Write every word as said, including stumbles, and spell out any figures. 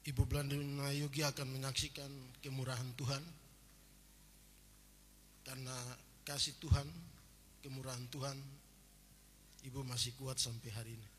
Ibu Blandina Yogi akan menyaksikan kemurahan Tuhan. Karena kasih Tuhan, kemurahan Tuhan, Ibu masih kuat sampai hari ini.